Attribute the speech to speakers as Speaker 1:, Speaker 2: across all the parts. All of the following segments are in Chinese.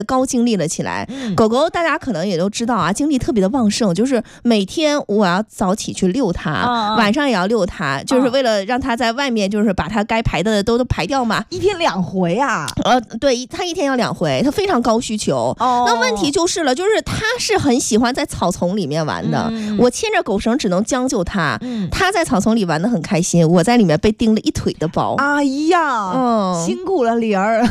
Speaker 1: 高精力了起来。狗狗大家可能也都知道啊，精力特别的旺盛，就是每天我要早起去遛它，晚上也要遛它，就是为了让它在外面就是把它该排的都排掉嘛。
Speaker 2: 一天2回啊？
Speaker 1: 对，它一天要2回，它非常高需求。那问题就是了，就是它是很喜欢在草丛里面玩的，我牵着狗绳只能将就它，它在草丛里玩得很开心，我在里面被叮了一腿的包。
Speaker 2: 哎呀，辛苦了玲儿。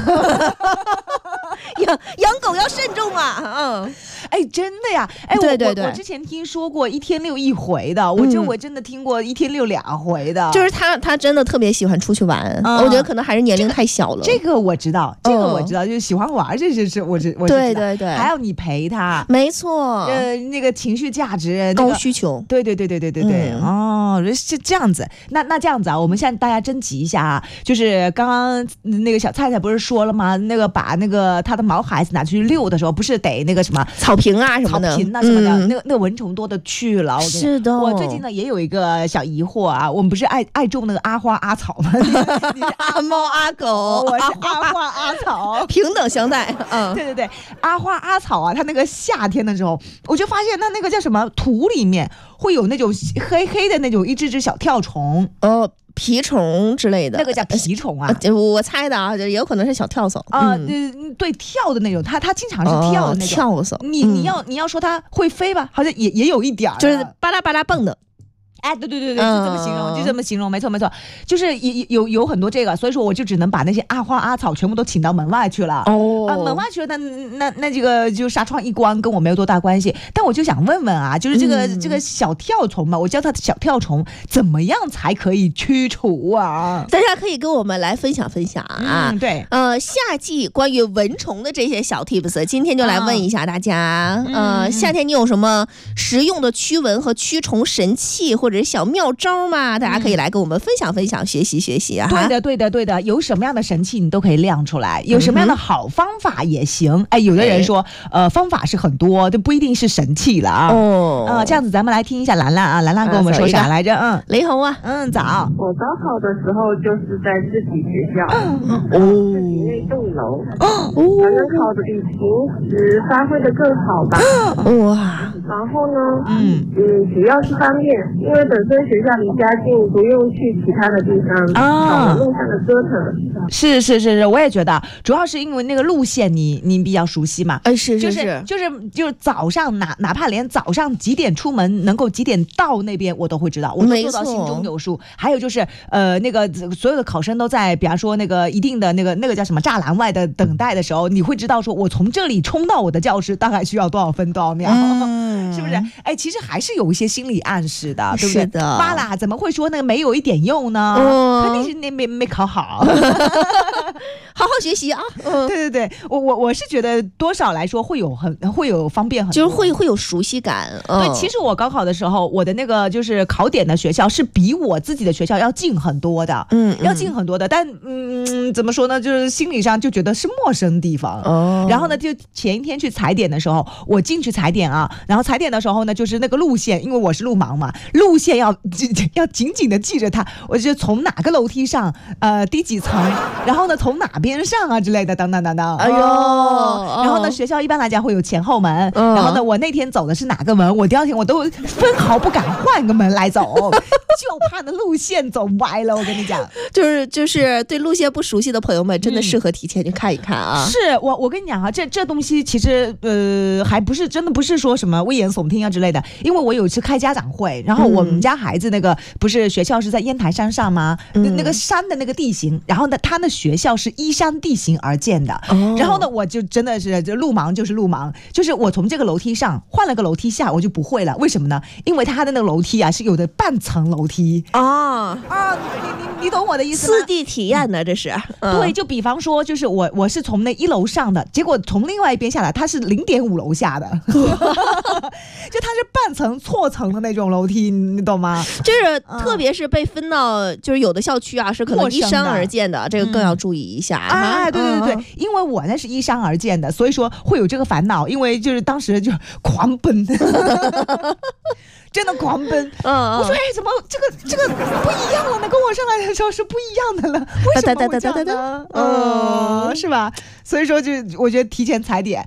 Speaker 1: 养狗要慎重啊。
Speaker 2: 哎，真的呀。哎，对，我之前听说过1天遛1回的，我真的听过1天遛2回的。
Speaker 1: 就是他真的特别喜欢出去玩，我觉得可能还是年龄太小了。
Speaker 2: 这个我知道，就是喜欢玩，这是我知道。
Speaker 1: 对，
Speaker 2: 还要你陪他，
Speaker 1: 没错。
Speaker 2: 那个情绪价值
Speaker 1: 高需求。
Speaker 2: 对。哦，是这样子。那这样子啊，我们现在大家征集一下啊，就是刚刚那个小菜菜不是说了吗？那个把那个他的毛孩子拿出去遛的时候，不是得那个什么
Speaker 1: 草坪啊什么的，
Speaker 2: 草坪啊什么的，那个蚊虫多的去了。
Speaker 1: 是的。
Speaker 2: 我最近呢也有一个小疑惑啊，我们不是爱种那个阿花阿草吗？你是
Speaker 1: 阿猫阿狗，
Speaker 2: 我是阿花阿草，
Speaker 1: 平等相待。
Speaker 2: 对，阿花阿草啊，它那个夏天的时候，我就发现它那个叫什么土里面会有那种黑黑的那种一只小跳虫。
Speaker 1: 蜱虫之类的，
Speaker 2: 那个叫蜱虫啊，
Speaker 1: 我猜的啊，也有可能是小跳蚤
Speaker 2: 啊。对，跳的那种，它经常是跳的那种
Speaker 1: 跳蚤。
Speaker 2: 你要说它会飞吧，好像也有一点儿，
Speaker 1: 就是巴拉巴拉蹦的。
Speaker 2: 哎，对，就这么形容，没错，就是有很多这个，所以说我就只能把那些阿花阿草全部都请到门外去了。门外去了，那这个就纱窗一关，跟我没有多大关系。但我就想问问啊，就是这个小跳虫嘛，我叫它小跳虫，怎么样才可以驱除啊？
Speaker 1: 大家可以跟我们来分享啊。
Speaker 2: 对，
Speaker 1: 夏季关于蚊虫的这些小 tips， 今天就来问一下大家。夏天你有什么实用的驱蚊和驱虫神器或者是小妙招吗？大家可以来跟我们分享，学习啊。
Speaker 2: 对的，有什么样的神器你都可以亮出来，有什么样的好方法也行。哎，有的人说方法是很多，都不一定是神器了啊。这样子咱们来听一下兰兰啊，兰兰跟我们说啥来着？
Speaker 1: 雷猴啊。
Speaker 2: 早。
Speaker 3: 我高考的时候就是在自己学校，自己那栋楼，反正考的比平时发挥的更好吧。
Speaker 1: 哇。
Speaker 3: 然后呢，主要是方便，因为本身学校离家近，不用去其他的地方跑路上的折腾。
Speaker 2: 是，我也觉得，主要是因为那个路线你比较熟悉嘛。就是早上哪怕连早上几点出门，能够几点到那边，我都会知道，我都做到心中有数。还有就是那个所有的考生都在，比方说那个一定的那个叫什么栅栏外的等待的时候，你会知道说我从这里冲到我的教室大概需要多少分多少秒。是不是？哎，其实还是有一些心理暗示的，对不对？
Speaker 1: 是的。
Speaker 2: 妈啦，怎么会说那个没有一点用呢？肯定是那没考好。
Speaker 1: 好好学习啊！
Speaker 2: 对，我是觉得多少来说会有方便很多，
Speaker 1: 就是会有熟悉感。
Speaker 2: 对，其实我高考的时候，我的那个就是考点的学校是比我自己的学校要近很多的，要近很多的。但怎么说呢？就是心理上就觉得是陌生地方。然后呢，就前一天去踩点的时候，我进去踩点啊，然后踩点的时候呢，就是那个路线，因为我是路盲嘛，路线要紧紧的记着它，我就从哪个楼梯上，第几层，然后呢从哪边上啊之类的，等等。
Speaker 1: 哎呦，
Speaker 2: 然后呢，学校一般来讲会有前后门，然后呢，我那天走的是哪个门，我第二天我都分毫不敢换个门来走，就怕那路线走歪了。我跟你讲，
Speaker 1: 就是对路线不熟悉的朋友们，真的适合提前去看一看啊。
Speaker 2: 是我跟你讲啊，这东西其实还不是真的不是说什么危言耸听啊之类的，因为我有一次开家长会，然后我们家孩子那个不是学校是在烟台山上吗？那个山的那个地形，然后呢，他的学校是依山地形而建的。然后呢，我就真的是就路盲，就是我从这个楼梯上换了个楼梯下，我就不会了。为什么呢？因为他的那个楼梯啊是有的半层楼梯你懂我的意思吗？
Speaker 1: 四 D 体验呢，这是。
Speaker 2: 对，就比方说，就是我是从那1楼上的，结果从另外一边下来，它是0.5楼下的，就它是半层错层的那种楼梯，你懂吗？
Speaker 1: 就是特别是被分到，就是有的校区啊是可能依山而建的，这个更要注意一下。
Speaker 2: 对，因为我那是依山而建的，所以说会有这个烦恼，因为就是当时就狂奔。真的狂奔，我说怎么这个不一样了呢？跟我上来的时候是不一样的了，为什么会这样呢？是吧？所以说就我觉得提前踩点，